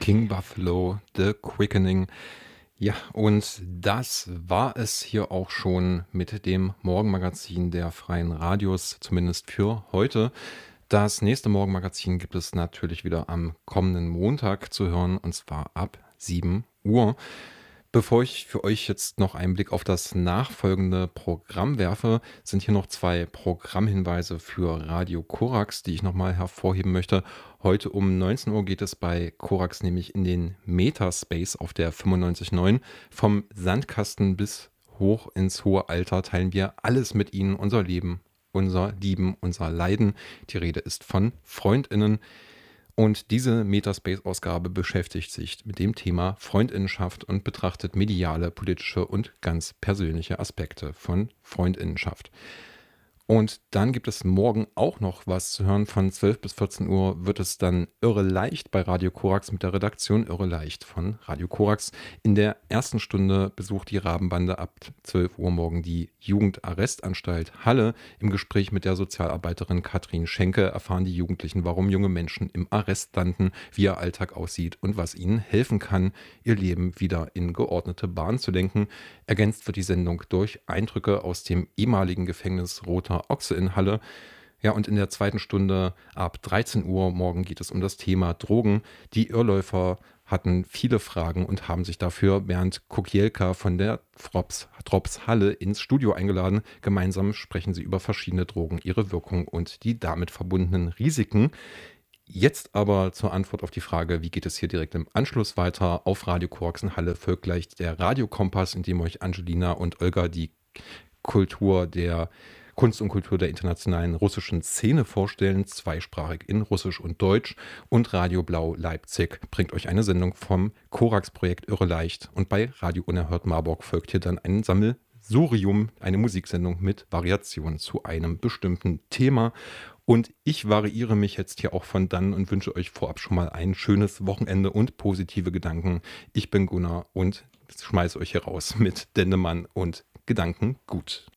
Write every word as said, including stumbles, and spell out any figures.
King Buffalo, The Quickening. Ja, und das war es hier auch schon mit dem Morgenmagazin der Freien Radios, zumindest für heute. Das nächste Morgenmagazin gibt es natürlich wieder am kommenden Montag zu hören, und zwar ab sieben Uhr. Bevor ich für euch jetzt noch einen Blick auf das nachfolgende Programm werfe, sind hier noch zwei Programmhinweise für Radio Korax, die ich nochmal hervorheben möchte. Heute um neunzehn Uhr geht es bei Korax nämlich in den Metaspace auf der fünfundneunzig Komma neun. Vom Sandkasten bis hoch ins hohe Alter teilen wir alles mit Ihnen, unser Leben, unser Lieben, unser Leiden. Die Rede ist von FreundInnen. Und diese Metaspace-Ausgabe beschäftigt sich mit dem Thema Freundinnenschaft und betrachtet mediale, politische und ganz persönliche Aspekte von Freundinnenschaft. Und dann gibt es morgen auch noch was zu hören. Von zwölf bis vierzehn Uhr wird es dann Irre Leicht bei Radio Korax mit der Redaktion Irre Leicht von Radio Korax. In der ersten Stunde besucht die Rabenbande ab zwölf Uhr morgen die Jugendarrestanstalt Halle. Im Gespräch mit der Sozialarbeiterin Katrin Schenke erfahren die Jugendlichen, warum junge Menschen im Arrest landen, wie ihr Alltag aussieht und was ihnen helfen kann, ihr Leben wieder in geordnete Bahnen zu lenken. Ergänzt wird die Sendung durch Eindrücke aus dem ehemaligen Gefängnis Roter Ochse in Halle. Ja, und in der zweiten Stunde ab dreizehn Uhr morgen geht es um das Thema Drogen. Die Irrläufer hatten viele Fragen und haben sich dafür Bernd Kokielka von der Drops, Drops Halle ins Studio eingeladen. Gemeinsam sprechen sie über verschiedene Drogen, ihre Wirkung und die damit verbundenen Risiken. Jetzt aber zur Antwort auf die Frage, wie geht es hier direkt im Anschluss weiter? Auf Radio Korax in Halle folgt gleich der Radiokompass, in dem euch Angelina und Olga die Kultur der Kunst und Kultur der internationalen russischen Szene vorstellen, zweisprachig in Russisch und Deutsch. Und Radio Blau Leipzig bringt euch eine Sendung vom Korax-Projekt Irre Leicht. Und bei Radio Unerhört Marburg folgt hier dann ein Sammelsurium, eine Musiksendung mit Variationen zu einem bestimmten Thema. Und ich variiere mich jetzt hier auch von dann und wünsche euch vorab schon mal ein schönes Wochenende und positive Gedanken. Ich bin Gunnar und schmeiße euch hier raus mit Dendemann und Gedanken gut.